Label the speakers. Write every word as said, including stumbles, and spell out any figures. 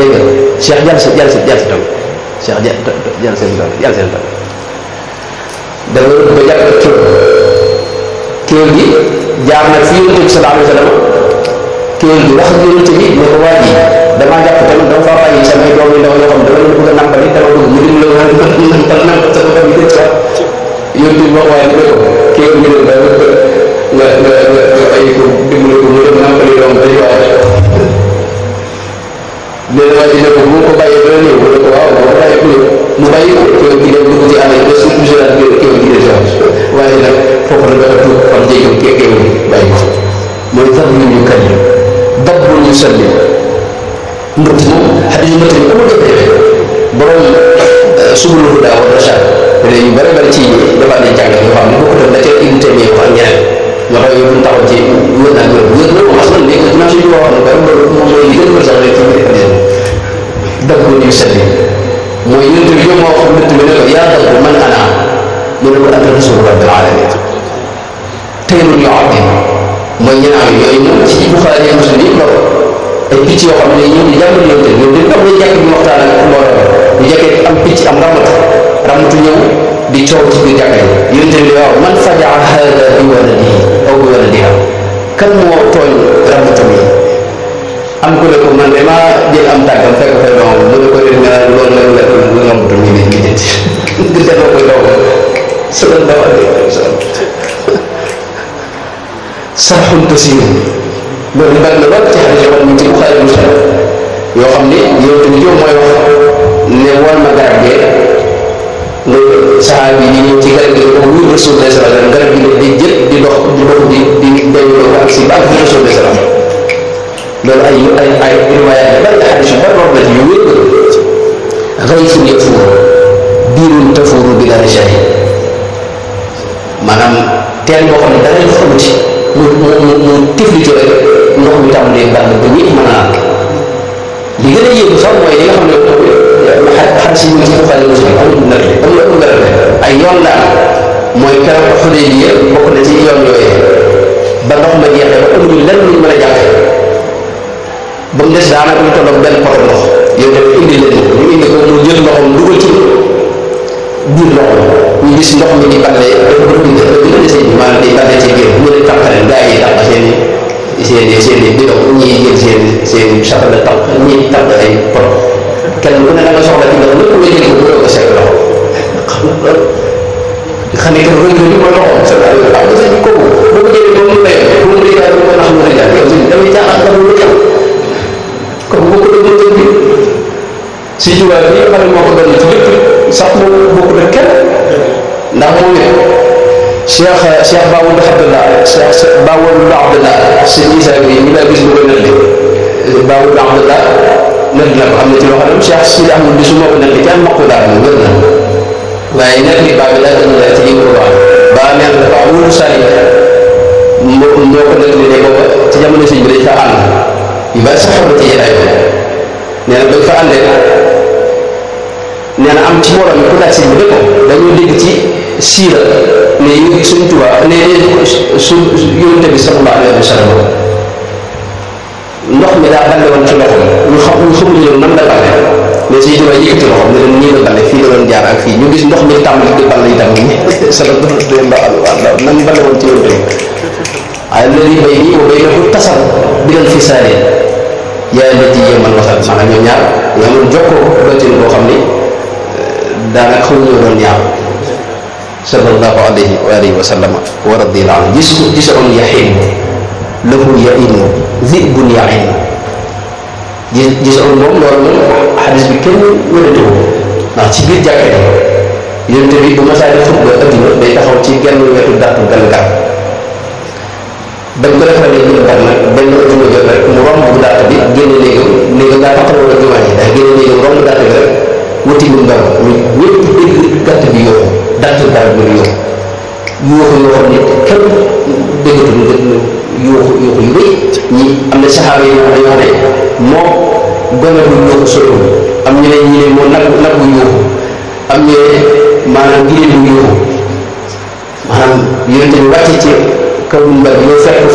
Speaker 1: dégg nga Cheikh jàll si jàll si jàll si tam Cheikh ja jàll seen tam jàll seen tam dafa ba jàpp kéw kéwél gi jaar nag fi yonent bi sallallahu alayhi wa sallam kéwél gi wax ak yonent bi ne ko waa ji damaa jàpp tamit dama faa bàyyi samay doom yi ndaw yoo xam dama leen bëgg a nàmpali dama bëgg mu dimbali la nàmpal nàmpal sama doom yi gën sax yonent bi wax waaye ne ko kéwél gi ne nga nga nga nga ay ko dimbali ko mu dem nàmpali doom day waaw léegi waa ji ne ko bu ko bàyyee ba ñëw mu ne ko waaw boo ko bàyyee ba ñëw mu bàyyi ko kéwél gi dem dugg ci àll yi ba surtout général kéwél gi de waaye nag foofu la dafa tuub fan jéegam kee kéwél bàyyi ko mooy tax ñu ñu kañ dabbul ñu salli mbëtt moom xadis mbëtt bi amul jafe-jafe borom subul huda wa rashad yu bëri bëri ci dafa ne jàng yoo xam ne boo ko def da cee invité mi wax ak ñeneen moo tax yow duñ taxaw ci wér naa wér wér na moom aslan léegi dinaa suñu waxoon ne bëri loolu moom mooy li gën a wér sax rek ci biir xadis dabbul ñu salli mooy yonent bi yow moo wax mbëtt bi ne ko yaa dabbu man ana mu ne ko anta rasul rabbil alamin tayru ñu abdi mooy ñenaaw yooyu moom ci Buxaari yi Muslim yëpp loolu ay picc yoo xam ne ñoom ñu jàngal yoon te ñoom dañ am nañ jàkk bi waxtaan ak mbooloo ñu jekkee am picc am ramatu ramatu ñëw di coow ci biir jàkka yi yonent bi waaw man fajaa hada bi waladihi aw bi waladiha kan moo tooñ ramatu mi am ku ne ko man de maa jël am tàggam fekk fay doom mu ne ko def nga loolu la la la ramatu mi ne mi jëti di delloo koy doom sallallahu alayhi wa sallam sarxun kasiir loolu bari na lool ci xadis yoo xam ne ci Buxaari Muslim yoo xam ni yow tamit yow mooy wax ne wal ma garab gee nga saxaaba yi ñëw ci garab gi ko wut Rasulullah sallallahu alayhi wa sallam garab gi di jël di dox di dox di di dañu ko ak si ba ak Rasulullah sallam loolu ay ay ay riwaayaat yu bari xadis yu bari wax na ci yu wér xayfun yafuur biirun tafuuru bila rijaali maanaam teen boo xam ne dara ñu xamuti mu mu mu mu tiflitu rek ndox mi tàmbalee bàll ba ñëpp mën a naan li gën a yéegu sax mooy li nga xam ne xar si ñu ci Buxaari Muslim amul nër amul amul nër ay yoon la am mooy keroog Xudaybiya bokk na ci yoon yooyee ba ndox ma jeexee ba amuñu lenn luñ mën a jàpp ba mu des daanaka lu tolloog benn poto ndox yow tamit indi leen ñu indi ko mu jël ndoxam dugal ci biir loxo ñu gis ndox mi di ballee dafa bëgg dafa gën a desee bi maanaam di ballee ci biir ñu ne tàqale gaa yi tàq seen i seen i seen i bidon ñii jël seen i seen i chapelle tàq ñii tàq ay pot kenn ku ne da nga soxla ci ndox lépp nga jël ko bu doog a sekk loxo xam nga loolu xam ne que rëy rëy mooy loxo sa am nga seen kooku boo ko jëlee moom mu lay bu mu lay daal ko nax mu lay daal yow tamit damay jaaxal nga mu jàpp kooku boo ko doon jël bi si jiwaay bi xam ne moo ko doon ci lépp sax moom bokk na kenn ndax moom it Cheikh Cheikh Bawoul Abdallah Cheikh Bawoul Abdallah si Isa bi ñu laa gis bu koy nëtli Bawoul Abdallah nëtli na ko am na ci loo xam ne Cheikh Sidi Ahmad bi su moo ko nëtli kenn maq ko daal moom wér na waaye nëtli baa bi laa dañu la ci yëngu baax baa neen dafa wóolu sali moo moo ko nëtli ne booba ci jamono sëñ bi dañ fa ànd yu bari sax xam ci jataay bi nee na bañ fa àndee nee na am ci mbooloo mi ku laaj sëñ bi ne ko dañoo dégg ci siira ne yu suñ Tuubaa ne su yonent bi sallallahu alayhi wa sallam ndox mi daa balle woon ci loxo ñu xam ñu xamuñu loolu nan la balle mais suñ Tuubaa yëkkati loxo ne leen nii la balle fii la doon jaar ak fii ñu gis ndox mi tàmbali di balle itam nan balle woon ci yonent bi waaye léegi bay nii boo bay na ko tasal bi leen fi saaree yaay la ji man wasal maanaam ñoom ñaar ñu amoon jokkoo dootin boo xam ni daanaka xaw ñoo doon ñaar sallallahu alayhi wa alihi wa sallama wa radiyallahu anhu gis gisoon yaxiin lahu yainu zibun yain gis gisoon moom loolu moom xadis bi kenn wérante ko ndax ci biir jàkka yi yonente bi bu masaa def xutba adduna day taxaw ci genn wetu dàttu gan gar bañ ko defaree ñu gar nag benn adduna jot rek mu romb bu dàtt bi génne néegam néegam daa taxawoo ak jumaa ji daa génne néegam romb dàtt bi rek wuti mu ndaw ñu ñëpp dégg gàtt bi yooxu dàtt garab bi yooxu yooxu yoo xam ne kenn déggatul yooxu yooxu yu rëy ñi am na saxaaba yi dañoo xam ne moo gone bu yooxu solo am ñu ne ñi ne moo nag nag bu yooxu am ñu ne maanaam giléem bu yooxu maanaam yonente bi wàcce ci kaw mbal bi ñoo fekk